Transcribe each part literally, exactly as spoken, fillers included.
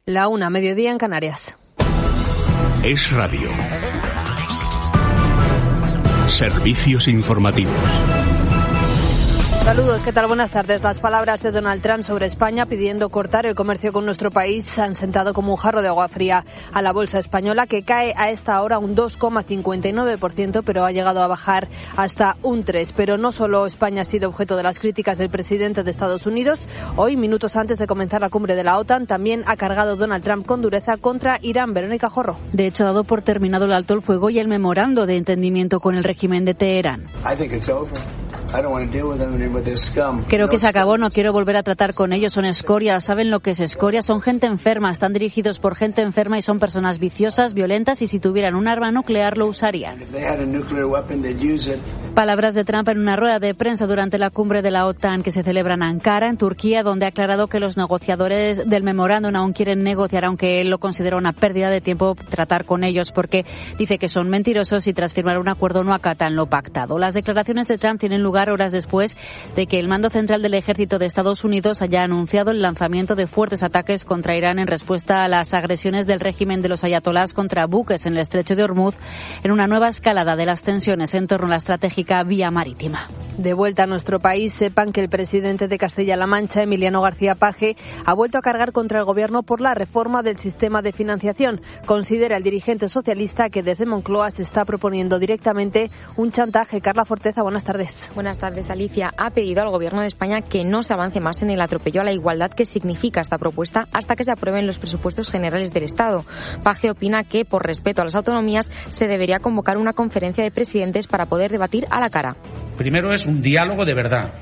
La una, mediodía en Canarias. Es Radio. Servicios informativos. Saludos, ¿qué tal? Buenas tardes. Las palabras de Donald Trump sobre España pidiendo cortar el comercio con nuestro país han sentado como un jarro de agua fría a la bolsa española, que cae a esta hora un dos coma cincuenta y nueve por ciento, pero ha llegado a bajar hasta un tres por ciento. Pero no solo España ha sido objeto de las críticas del presidente de Estados Unidos. Hoy, minutos antes de comenzar la cumbre de la OTAN, también ha cargado Donald Trump con dureza contra Irán. Verónica Jorro. De hecho, ha dado por terminado el alto el fuego y el memorando de entendimiento con el régimen de Teherán. Creo que se acabó, no quiero volver a tratar con ellos, son escoria, saben lo que es escoria, son gente enferma, están dirigidos por gente enferma y son personas viciosas, violentas, y si tuvieran un arma nuclear lo usarían. Palabras de Trump en una rueda de prensa durante la cumbre de la OTAN que se celebra en Ankara, en Turquía, donde ha aclarado que los negociadores del memorándum aún quieren negociar, aunque él lo considera una pérdida de tiempo tratar con ellos, porque dice que son mentirosos y tras firmar un acuerdo no acatan lo pactado. Las declaraciones de Trump tienen lugar horas después de que el mando central del ejército de Estados Unidos haya anunciado el lanzamiento de fuertes ataques contra Irán en respuesta a las agresiones del régimen de los ayatolás contra buques en el estrecho de Hormuz, en una nueva escalada de las tensiones en torno a la estratégica vía marítima. De vuelta a nuestro país, sepan que el presidente de Castilla-La Mancha, Emiliano García Paje, ha vuelto a cargar contra el gobierno por la reforma del sistema de financiación. Considera el dirigente socialista que desde Moncloa se está proponiendo directamente un chantaje. Carla Forteza, buenas tardes. Buenas tardes, Alicia. Ha pedido al Gobierno de España que no se avance más en el atropello a la igualdad que significa esta propuesta hasta que se aprueben los presupuestos generales del Estado. Paje opina que, por respeto a las autonomías, se debería convocar una conferencia de presidentes para poder debatir a la cara. Primero es un diálogo de verdad,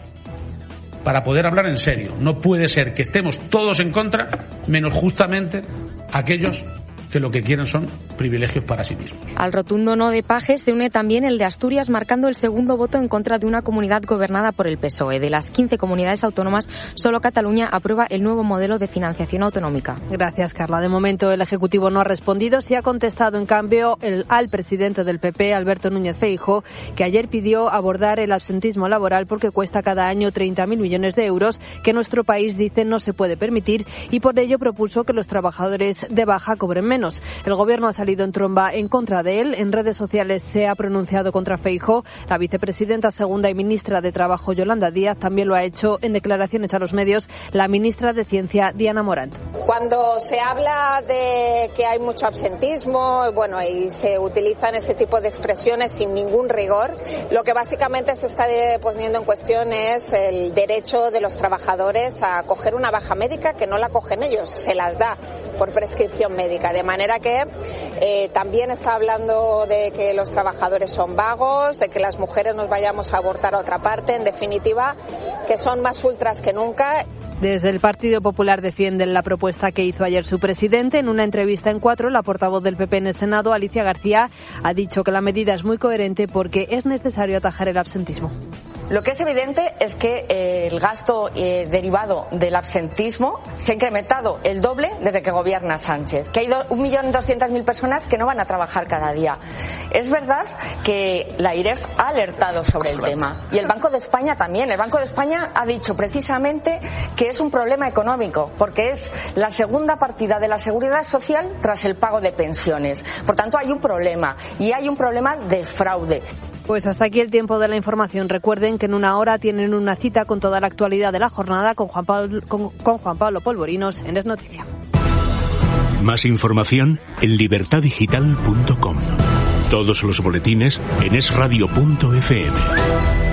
para poder hablar en serio. No puede ser que estemos todos en contra, menos justamente aquellos que lo que quieren son privilegios para sí mismos. Al rotundo no de Paje se une también el de Asturias, marcando el segundo voto en contra de una comunidad gobernada por el P S O E. De las quince comunidades autónomas, solo Cataluña aprueba el nuevo modelo de financiación autonómica. Gracias, Carla. De momento el Ejecutivo no ha respondido. Sí ha contestado, en cambio, el, al presidente del P P, Alberto Núñez Feijóo, que ayer pidió abordar el absentismo laboral porque cuesta cada año treinta mil millones de euros, que nuestro país, dice, no se puede permitir, y por ello propuso que los trabajadores de baja cobren menos. El Gobierno ha salido en tromba en contra de él. En redes sociales se ha pronunciado contra Feijóo. La vicepresidenta segunda y ministra de Trabajo, Yolanda Díaz, también lo ha hecho en declaraciones a los medios la ministra de Ciencia, Diana Morant. Cuando se habla de que hay mucho absentismo, bueno, y se utilizan ese tipo de expresiones sin ningún rigor, lo que básicamente se está poniendo en cuestión es el derecho de los trabajadores a coger una baja médica, que no la cogen ellos, se las da por prescripción médica, de manera que eh, también está hablando de que los trabajadores son vagos, de que las mujeres nos vayamos a abortar a otra parte, en definitiva, que son más ultras que nunca. Desde el Partido Popular defienden la propuesta que hizo ayer su presidente. En una entrevista en Cuatro, la portavoz del P P en el Senado, Alicia García, ha dicho que la medida es muy coherente porque es necesario atajar el absentismo. Lo que es evidente es que eh, el gasto eh, derivado del absentismo se ha incrementado el doble desde que gobierna Sánchez, que hay un millón doscientas mil personas que no van a trabajar cada día. Es verdad que la I R E F ha alertado sobre el tema y el Banco de España también. El Banco de España ha dicho precisamente que es un problema económico porque es la segunda partida de la Seguridad Social tras el pago de pensiones. Por tanto, hay un problema y hay un problema de fraude. Pues hasta aquí el tiempo de la información. Recuerden que en una hora tienen una cita con toda la actualidad de la jornada con Juan Pablo, con, con Juan Pablo Polvorinos en Es Noticia. Más información en libertad digital punto com. Todos los boletines en es radio punto efe eme.